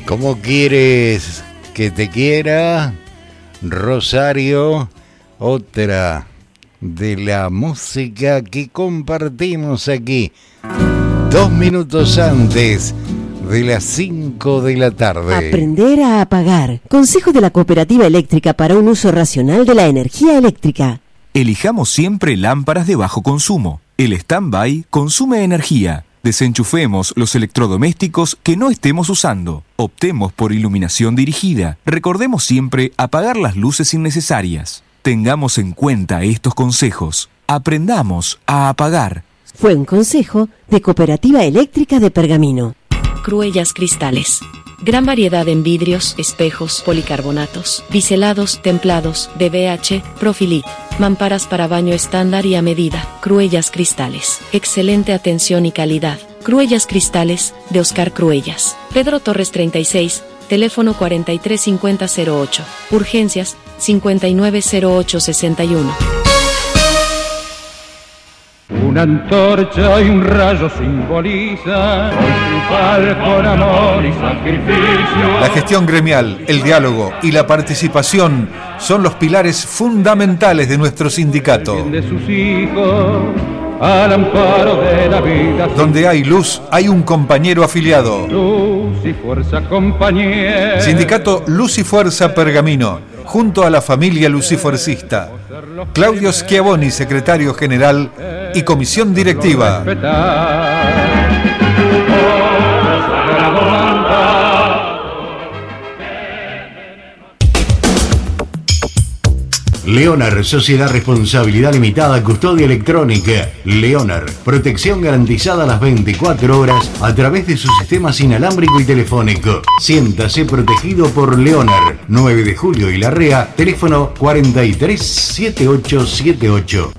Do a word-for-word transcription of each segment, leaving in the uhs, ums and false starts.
¿Cómo quieres que te quiera? Rosario, otra de la música que compartimos aquí, dos minutos antes de las cinco de la tarde. Aprender a apagar. Consejos de la Cooperativa Eléctrica para un uso racional de la energía eléctrica. Elijamos siempre lámparas de bajo consumo. El stand-by consume energía. Desenchufemos los electrodomésticos que no estemos usando. Optemos por iluminación dirigida. Recordemos siempre apagar las luces innecesarias. Tengamos en cuenta estos consejos. Aprendamos a apagar. Fue un consejo de Cooperativa Eléctrica de Pergamino. Cruellas Cristales. Gran variedad en vidrios, espejos, policarbonatos, biselados, templados, D B H, Profilit. Mamparas para baño estándar y a medida. Cruellas Cristales. Excelente atención y calidad. Cruellas Cristales, de Oscar Cruellas. Pedro Torres treinta y seis, teléfono cuarenta y tres cincuenta cero ocho. Urgencias, cincuenta y nueve cero ocho sesenta y uno. Una antorcha y un rayo simboliza hoy triunfar con amor y sacrificio. La gestión gremial, el diálogo y la participación son los pilares fundamentales de nuestro sindicato. De sus hijos, al amparo de la vida. Donde hay luz, hay un compañero afiliado. Luz y fuerza, compañero. Sindicato Luz y Fuerza Pergamino, junto a la familia lucifuercista. Claudio Schiavoni, secretario general y comisión directiva. Leonar, Sociedad Responsabilidad Limitada, Custodia Electrónica. Leonar, protección garantizada las veinticuatro horas a través de su sistemas inalámbrico y telefónico. Siéntase protegido por Leonar. nueve de julio y Larrea, teléfono cuarenta y tres setenta y ocho setenta y ocho.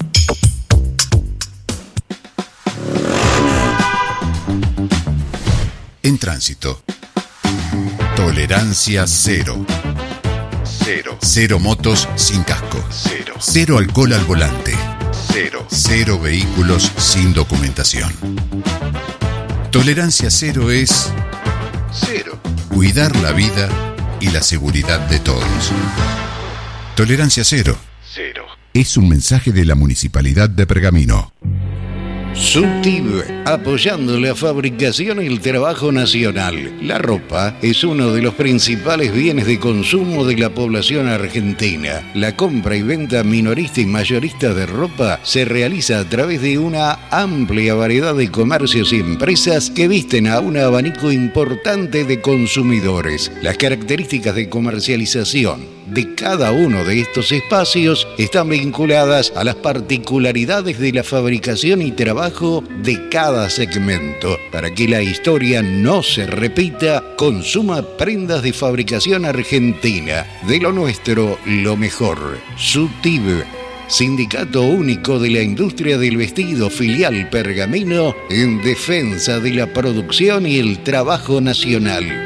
En tránsito. Tolerancia cero. Cero. Cero motos sin casco. Cero. Cero alcohol al volante. Cero. Cero vehículos sin documentación. Tolerancia cero es cero. Cuidar la vida y la seguridad de todos. Tolerancia cero. Cero. Es un mensaje de la Municipalidad de Pergamino. Subtib, apoyando la fabricación y el trabajo nacional. La ropa es uno de los principales bienes de consumo de la población argentina. La compra y venta minorista y mayorista de ropa se realiza a través de una amplia variedad de comercios y empresas que visten a un abanico importante de consumidores. Las características de comercialización de cada uno de estos espacios están vinculadas a las particularidades de la fabricación y trabajo de cada segmento. Para que la historia no se repita, consuma prendas de fabricación argentina. De lo nuestro, lo mejor. Subtib, Sindicato Único de la Industria del Vestido, filial Pergamino, en defensa de la producción y el trabajo nacional.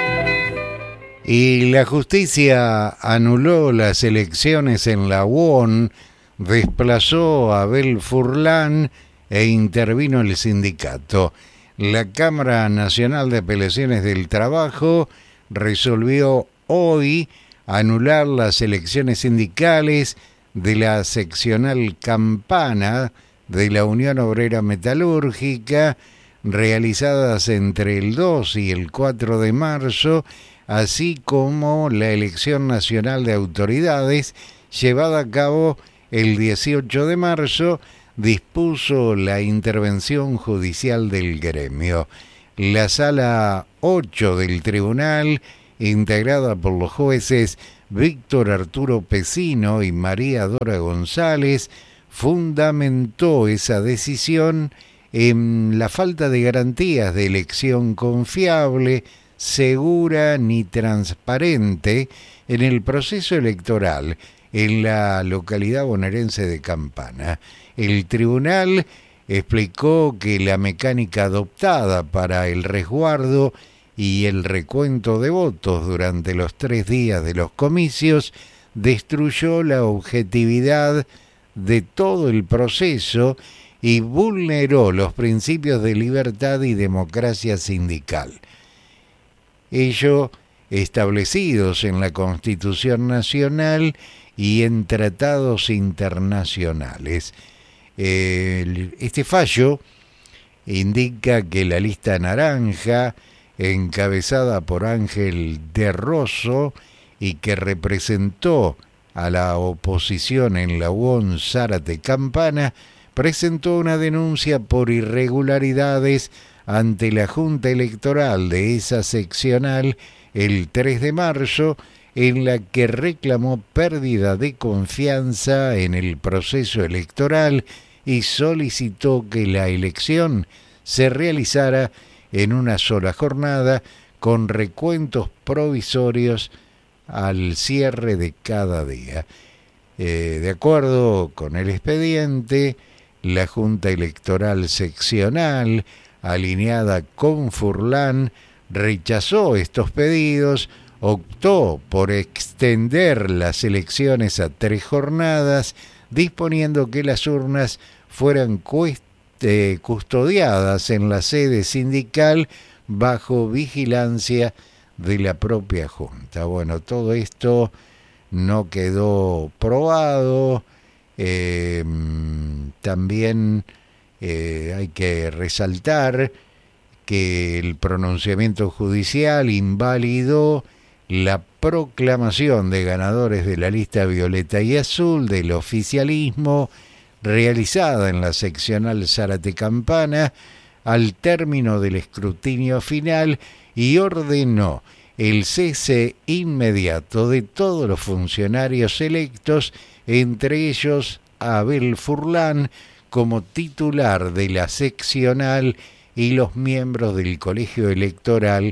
Y la justicia anuló las elecciones en la U O N, desplazó a Abel Furlan e intervino el sindicato. La Cámara Nacional de Apelaciones del Trabajo resolvió hoy anular las elecciones sindicales de la seccional Campana de la Unión Obrera Metalúrgica, realizadas entre el dos y el cuatro de marzo, así como la elección nacional de autoridades llevada a cabo el dieciocho de marzo, dispuso la intervención judicial del gremio. La sala ocho del tribunal, integrada por los jueces Víctor Arturo Pesino y María Dora González, fundamentó esa decisión en la falta de garantías de elección confiable, segura ni transparente en el proceso electoral en la localidad bonaerense de Campana. El tribunal explicó que la mecánica adoptada para el resguardo y el recuento de votos durante los tres días de los comicios destruyó la objetividad de todo el proceso y vulneró los principios de libertad y democracia sindical. ello establecidos en la Constitución Nacional y en tratados internacionales. Eh, este fallo indica que la lista naranja, encabezada por Ángel de Rosso y que representó a la oposición en la U O N Zárate Campana, presentó una denuncia por irregularidades ante la Junta Electoral de esa seccional el tres de marzo, en la que reclamó pérdida de confianza en el proceso electoral y solicitó que la elección se realizara en una sola jornada con recuentos provisorios al cierre de cada día. Eh, de acuerdo con el expediente, la Junta Electoral Seccional, alineada con Furlan, rechazó estos pedidos, optó por extender las elecciones a tres jornadas, disponiendo que las urnas fueran eh, custodiadas en la sede sindical bajo vigilancia de la propia Junta. Bueno, todo esto no quedó probado. Eh, también eh, hay que resaltar que el pronunciamiento judicial invalidó la proclamación de ganadores de la lista violeta y azul del oficialismo realizada en la seccional Zárate Campana al término del escrutinio final y ordenó el cese inmediato de todos los funcionarios electos, entre ellos Abel Furlan como titular de la seccional y los miembros del colegio electoral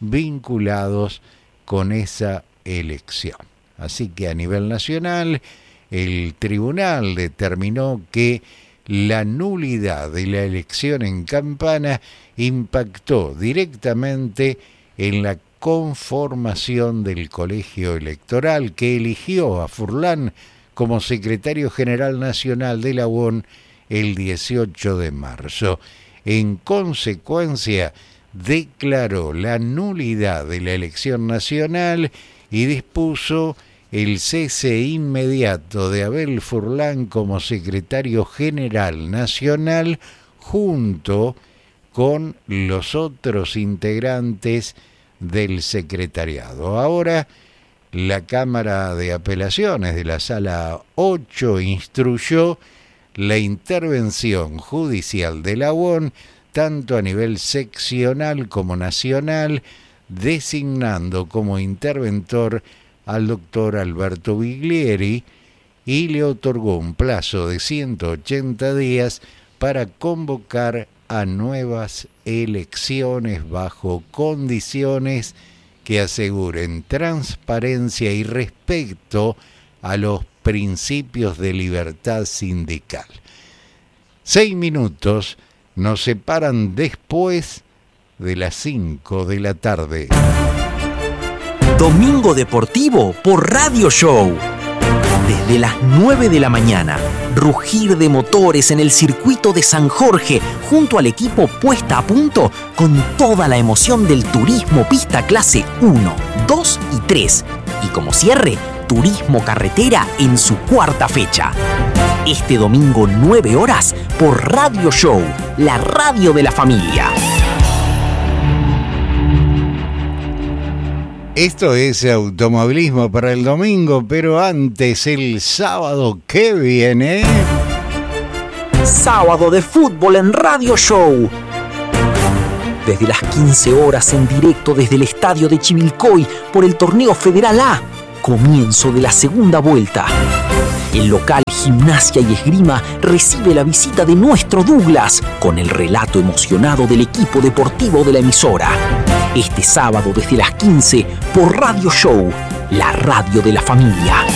vinculados con esa elección. Así que a nivel nacional, el tribunal determinó que la nulidad de la elección en Campana impactó directamente en la conformación del colegio electoral, que eligió a Furlan como secretario general nacional de la U O N el dieciocho de marzo. En consecuencia, declaró la nulidad de la elección nacional y dispuso el cese inmediato de Abel Furlan como secretario general nacional junto con los otros integrantes del secretariado. Ahora, la Cámara de Apelaciones de la Sala ocho instruyó la intervención judicial de la U O N tanto a nivel seccional como nacional, designando como interventor al doctor Alberto Biglieri y le otorgó un plazo de ciento ochenta días para convocar a nuevas elecciones bajo condiciones que aseguren transparencia y respeto a los principios de libertad sindical. Seis minutos nos separan después de las cinco de la tarde. Domingo Deportivo por Radio Show. Desde las nueve de la mañana, rugir de motores en el circuito de San Jorge junto al equipo Puesta a Punto con toda la emoción del turismo pista clase uno, dos y tres. Y como cierre, Turismo Carretera en su cuarta fecha. Este domingo nueve horas por Radio Show, la radio de la familia. Esto es automovilismo para el domingo, pero antes el sábado que viene... Sábado de fútbol en Radio Show. Desde las quince horas en directo desde el estadio de Chivilcoy por el torneo Federal A. Comienzo de la segunda vuelta. El local Gimnasia y Esgrima recibe la visita de nuestro Douglas con el relato emocionado del equipo deportivo de la emisora. Este sábado desde las quince por Radio Show, la radio de la familia.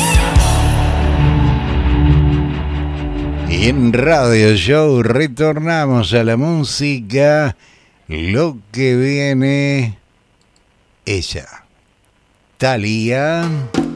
Y en Radio Show retornamos a la música. Lo que viene, ella, Thalía.